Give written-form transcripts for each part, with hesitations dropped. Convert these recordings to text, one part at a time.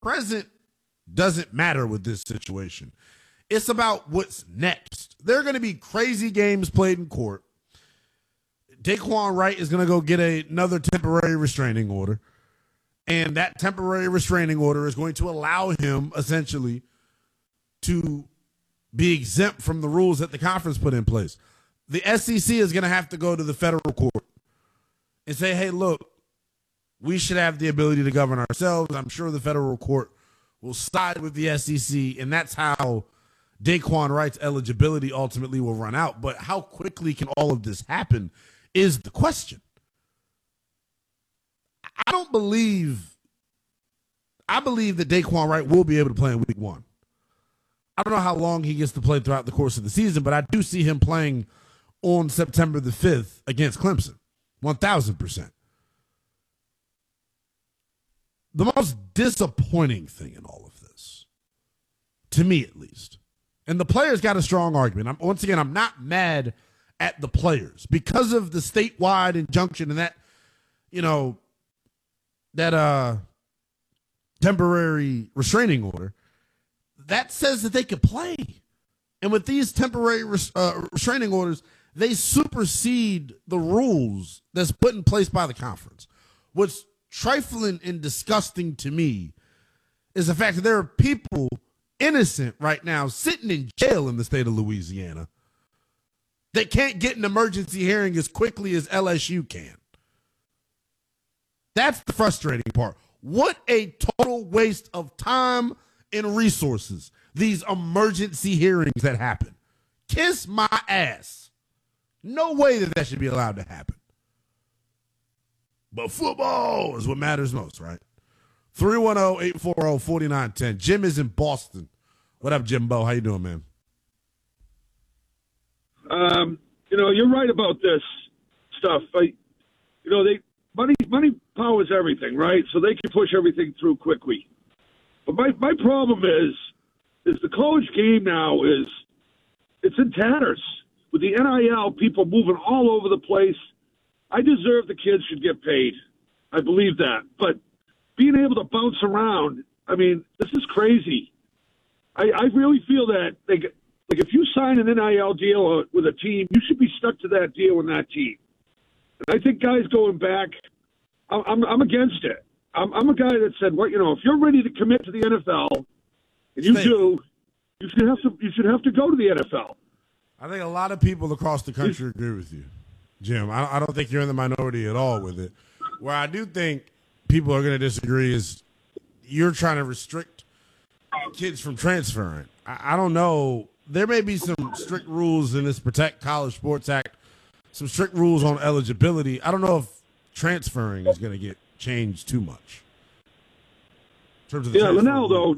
present doesn't matter with this situation. It's about what's next. There are going to be crazy games played in court. Daquan Wright is going to go get another temporary restraining order. And that temporary restraining order is going to allow him essentially to be exempt from the rules that the conference put in place. The SEC is going to have to go to the federal court and say, hey, look, we should have the ability to govern ourselves. I'm sure the federal court will side with the SEC, and that's how Daquan Wright's eligibility ultimately will run out. But how quickly can all of this happen is the question. I believe that Daquan Wright will be able to play in week 1. I don't know how long he gets to play throughout the course of the season, but I do see him playing on September the 5th against Clemson, 1,000%. The most disappointing thing in all of this, to me at least, and the players got a strong argument. Once again, I'm not mad at the players because of the statewide injunction and that, that temporary restraining order. That says that they could play. And with these temporary restraining orders, they supersede the rules that's put in place by the conference. What's trifling and disgusting to me is the fact that there are people innocent right now sitting in jail in the state of Louisiana that can't get an emergency hearing as quickly as LSU can. That's the frustrating part. What a total waste of time and resources, these emergency hearings that happen. Kiss my ass. No way that should be allowed to happen. But football is what matters most, right? 310-840-4910. Jim is in Boston. What up, Jimbo? How you doing, man? You're right about this stuff. Money powers everything, right? So they can push everything through quickly. But my problem is the college game now it's in tatters. With the NIL, people moving all over the place. I deserve the kids should get paid. I believe that. But being able to bounce around, this is crazy. I really feel that, if you sign an NIL deal with a team, you should be stuck to that deal and that team. And I think guys going back, I'm against it. I'm a guy that said, if you're ready to commit to the NFL, and you do, you should have to go to the NFL. I think a lot of people across the country agree with you, Jim. I don't think you're in the minority at all with it. Where I do think people are going to disagree is you're trying to restrict kids from transferring. I don't know. There may be some strict rules in this Protect College Sports Act, some strict rules on eligibility. I don't know if transferring is going to get changed too much. In terms of Linnell, though,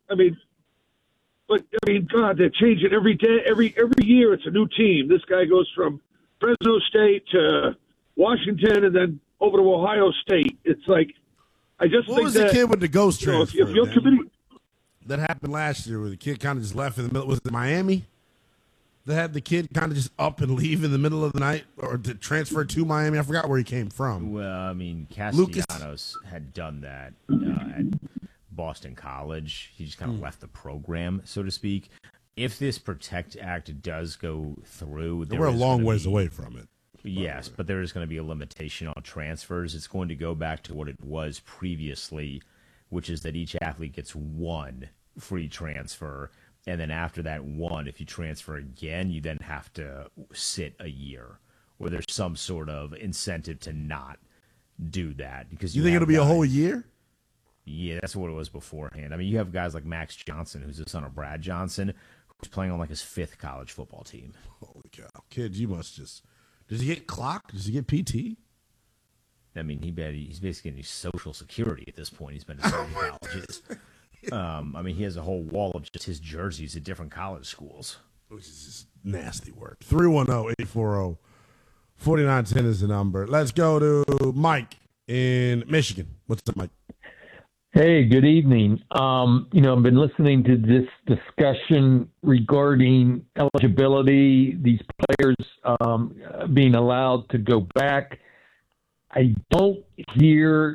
God, they're changing every day, every year. It's a new team. This guy goes from Fresno State to Washington and then over to Ohio State. It's like, I just what think was that, the kid with the ghost transfer? If you're committing, that happened last year where the kid kind of just left in the middle. Was it Miami? They had the kid kind of just up and leave in the middle of the night or to transfer to Miami. I forgot where he came from. Well, Castellanos had done that at Boston College. He just kind of left the program, so to speak. If this Protect Act does go through, we're a long ways away from it. Yes, but there is going to be a limitation on transfers. It's going to go back to what it was previously, which is that each athlete gets one free transfer. And then after that one, if you transfer again, you then have to sit a year, or there's some sort of incentive to not do that. Because you think it'll be a whole year? Yeah, that's what it was beforehand. You have guys like Max Johnson, who's the son of Brad Johnson, who's playing on his 5th college football team. Holy cow. Kid, you must just... Does he get clock? Does he get PT? He's basically getting Social Security at this point. He's been to so many colleges. He has a whole wall of just his jerseys at different college schools. Which is just nasty work. 310-840-4910 is the number. Let's go to Mike in Michigan. What's up, Mike? Hey, good evening. I've been listening to this discussion regarding eligibility, these players being allowed to go back. I don't hear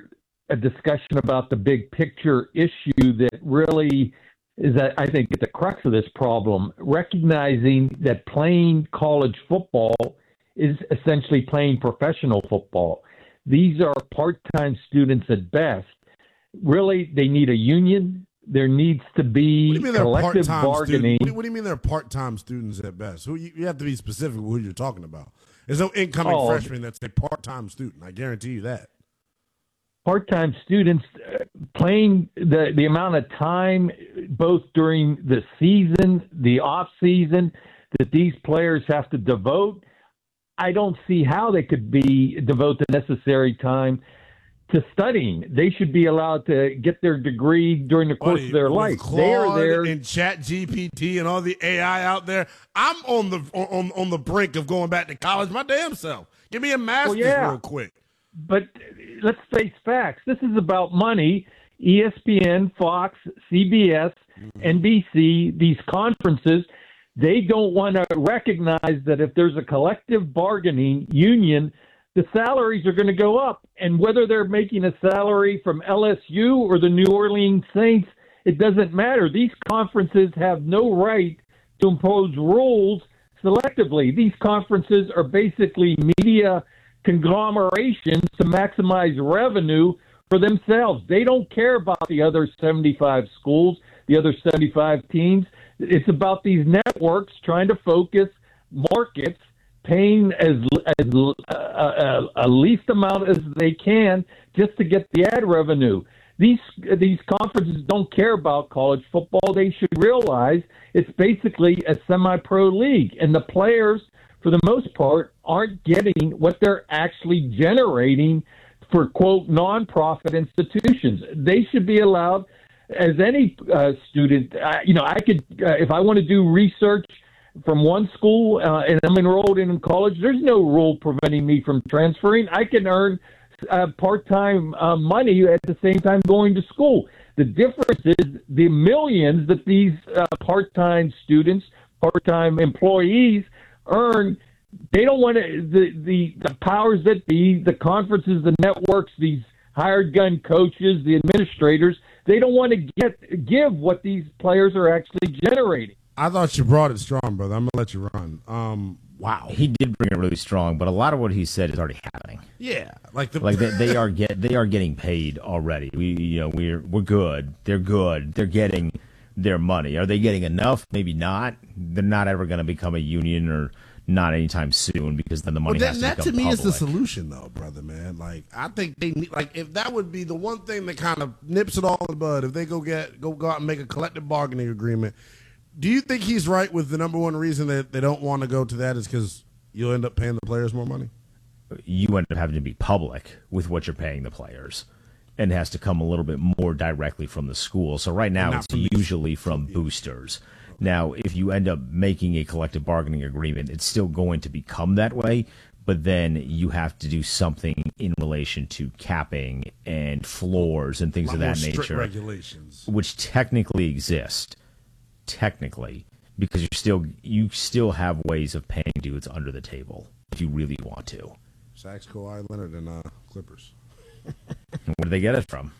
a discussion about the big picture issue that really is, I think, at the crux of this problem, recognizing that playing college football is essentially playing professional football. These are part-time students at best. Really, they need a union. There needs to be collective bargaining. What do you mean they're part-time students at best? You have to be specific with who you're talking about. There's no incoming freshman that's a part-time student. I guarantee you that. Part-time students playing the amount of time, both during the season, the off-season, that these players have to devote. I don't see how they could devote the necessary time to studying. They should be allowed to get their degree during the course of their life. They are there in ChatGPT and all the AI out there. I'm on the brink of going back to college my damn self. Give me a master's real quick. But let's face facts. This is about money. ESPN, Fox, CBS, NBC, these conferences, they don't want to recognize that if there's a collective bargaining union, the salaries are going to go up. And whether they're making a salary from LSU or the New Orleans Saints, it doesn't matter. These conferences have no right to impose rules selectively. These conferences are basically media conglomerations to maximize revenue for themselves. They don't care about the other 75 schools, the other 75 teams. It's about these networks trying to focus markets, paying as least amount as they can just to get the ad revenue. These conferences don't care about college football. They should realize it's basically a semi-pro league, and the players, for the most part, aren't getting what they're actually generating for, quote, nonprofit institutions. They should be allowed, as any student, I could, if I want to do research from one school and I'm enrolled in college, there's no rule preventing me from transferring. I can earn part-time money at the same time going to school. The difference is the millions that these part-time students, part-time employees earn. They don't want to, the powers that be, the conferences, the networks, these hired gun coaches, the administrators, they don't want to give what these players are actually generating. I thought you brought it strong, brother. I'm gonna let you run. Wow, he did bring it really strong, but a lot of what he said is already happening. Yeah, they are getting paid already. We're good. They're good. They're getting their money. Are they getting enough? Maybe not. They're not ever going to become a union, or not anytime soon, because then the money has to become public. That to me is the solution, though, brother, man. Like, I think they need, like, if that would be the one thing that kind of nips it all in the bud, if they go out and make a collective bargaining agreement. Do you think he's right with the number one reason that they don't want to go to that is because you'll end up paying the players more money? You end up having to be public with what you're paying the players, and it has to come a little bit more directly from the school. So right now it's usually from boosters. Now, if you end up making a collective bargaining agreement, it's still going to become that way, but then you have to do something in relation to capping and floors and things of that nature, regulations, which technically exist. Technically, because you still have ways of paying dudes under the table if you really want to. Sachs, Kawhi Leonard, and Clippers. Where did they get it from?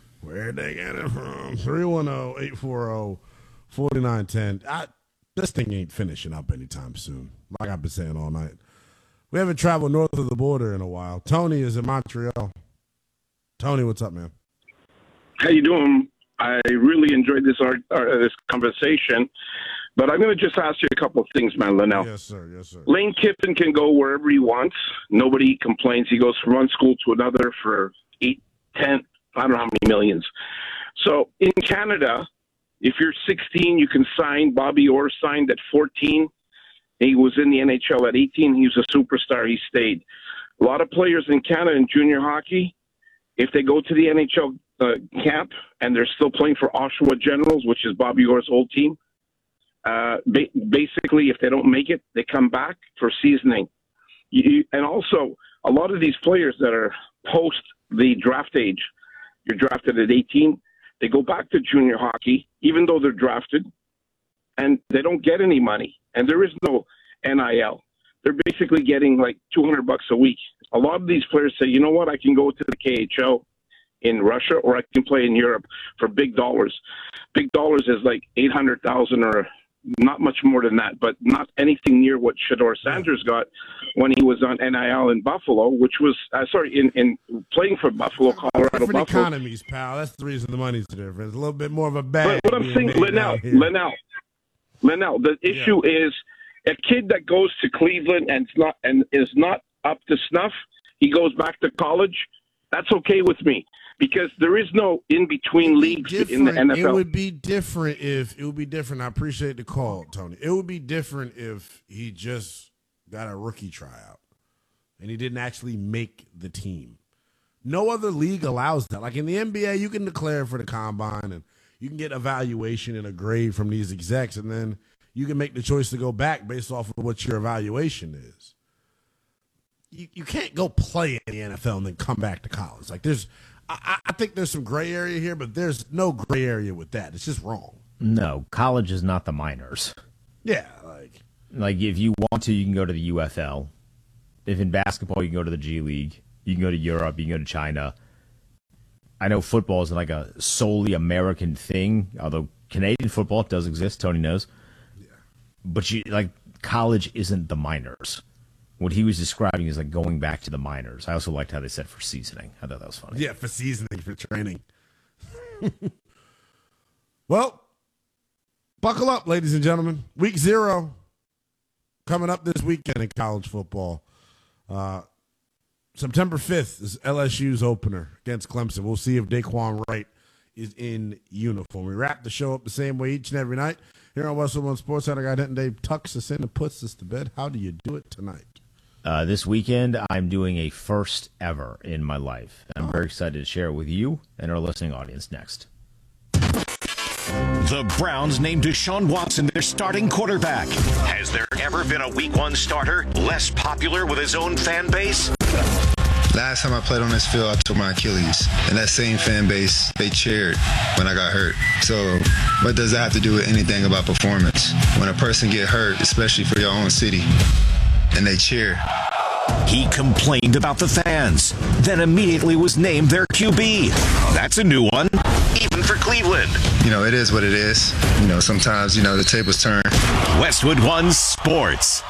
310-840-4910. This thing ain't finishing up anytime soon, like I've been saying all night. We haven't traveled north of the border in a while. Tony is in Montreal. Tony, what's up, man? How you doing? I really enjoyed this conversation, but I'm going to just ask you a couple of things, man, Linnell. Yes, sir. Yes, sir. Lane Kiffin can go wherever he wants. Nobody complains. He goes from one school to another for 8, 10, I don't know how many millions. So in Canada, if you're 16, you can sign. Bobby Orr signed at 14. He was in the NHL at 18. He was a superstar. He stayed. A lot of players in Canada in junior hockey, if they go to the NHL camp and they're still playing for Oshawa Generals, which is Bobby Orr's old team, basically, if they don't make it, they come back for seasoning. And also, a lot of these players that are post the draft age, you're drafted at 18, they go back to junior hockey, even though they're drafted, and they don't get any money. And there is no NIL. They're basically getting like $200 a week. A lot of these players say, you know what, I can go to the KHL in Russia, or I can play in Europe for big dollars. Big dollars is like 800,000 or not much more than that, but not anything near what Shedeur Sanders got when he was on NIL in Buffalo, which was in playing for Buffalo, Colorado. Different Buffalo. economies, pal. That's the reason the money's different. It's a little bit more of a bag. But what I'm saying, Linnell, the issue is a kid that goes to Cleveland and is not up to snuff. He goes back to college. That's okay with me, because there is no in-between leagues in the NFL. It would be different I appreciate the call, Tony. It would be different if he just got a rookie tryout and he didn't actually make the team. No other league allows that. Like in the NBA, you can declare for the combine and you can get evaluation and a grade from these execs, and then you can make the choice to go back based off of what your evaluation is. You can't go play in the NFL and then come back to college. Like I think there's some gray area here, but there's no gray area with that. It's just wrong. No, college is not the minors. Yeah, like if you want to, you can go to the UFL. If in basketball, you can go to the G League. You can go to Europe. You can go to China. I know football is like a solely American thing, although Canadian football does exist. Tony knows. Yeah. But college isn't the minors. What he was describing is like going back to the minors. I also liked how they said for seasoning. I thought that was funny. Yeah, for seasoning, for training. Well, buckle up, ladies and gentlemen. Week 0 coming up this weekend in college football. September 5th is LSU's opener against Clemson. We'll see if Daquan Wright is in uniform. We wrap the show up the same way each and every night. Here on Westwood One Sports Center, guy Denton Dave tucks us in and puts us to bed. How do you do it tonight? This weekend, I'm doing a first ever in my life. I'm very excited to share it with you and our listening audience next. The Browns named Deshaun Watson their starting quarterback. Has there ever been a Week 1 starter less popular with his own fan base? Last time I played on this field, I tore my Achilles. And that same fan base, they cheered when I got hurt. So what does that have to do with anything about performance? When a person get hurt, especially for your own city, and they cheer. He complained about the fans, then immediately was named their QB. That's a new one, even for Cleveland. It is what it is. Sometimes, the tables turn. Westwood One Sports.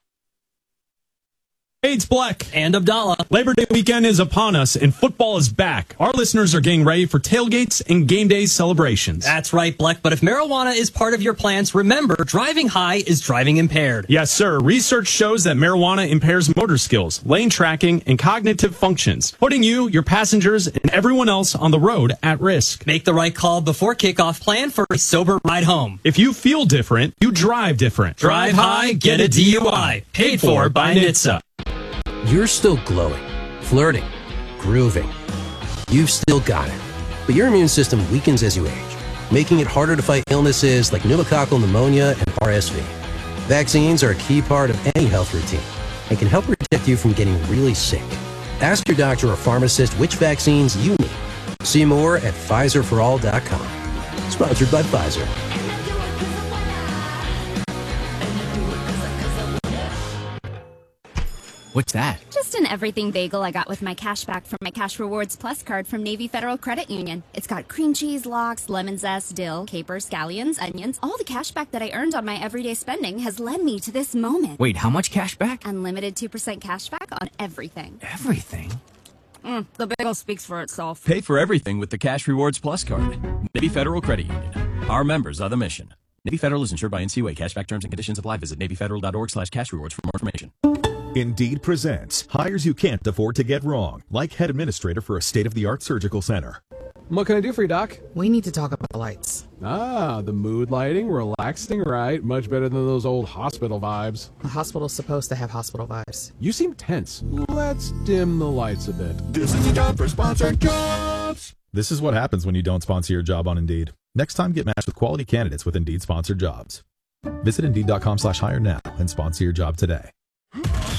Hey, it's Black and Abdallah. Labor Day weekend is upon us, and football is back. Our listeners are getting ready for tailgates and game day celebrations. That's right, Black. But if marijuana is part of your plans, remember, driving high is driving impaired. Yes, sir. Research shows that marijuana impairs motor skills, lane tracking, and cognitive functions, putting you, your passengers, and everyone else on the road at risk. Make the right call before kickoff. Plan for a sober ride home. If you feel different, you drive different. Drive high, get a DUI. Paid for by NHTSA. You're still glowing, flirting, grooving. You've still got it. But your immune system weakens as you age, making it harder to fight illnesses like pneumococcal pneumonia and RSV. Vaccines are a key part of any health routine and can help protect you from getting really sick. Ask your doctor or pharmacist which vaccines you need. See more at PfizerForAll.com. Sponsored by Pfizer. What's that? Just an everything bagel I got with my cash back from my Cash Rewards Plus card from Navy Federal Credit Union. It's got cream cheese, lox, lemon zest, dill, capers, scallions, onions. All the cash back that I earned on my everyday spending has led me to this moment. Wait, how much cash back? Unlimited 2% cash back on everything. Everything? The bagel speaks for itself. Pay for everything with the Cash Rewards Plus card. Navy Federal Credit Union. Our members are the mission. Navy Federal is insured by NCUA. Cashback terms and conditions apply. Visit NavyFederal.org/cashrewards for more information. Indeed presents hires you can't afford to get wrong, like head administrator for a state-of-the-art surgical center. What can I do for you, Doc? We need to talk about the lights. Ah, the mood lighting, relaxing, right? Much better than those old hospital vibes. A hospital's supposed to have hospital vibes. You seem tense. Let's dim the lights a bit. This is a job for sponsored jobs. This is what happens when you don't sponsor your job on Indeed. Next time, get matched with quality candidates with Indeed sponsored jobs. Visit Indeed.com/hire now and sponsor your job today.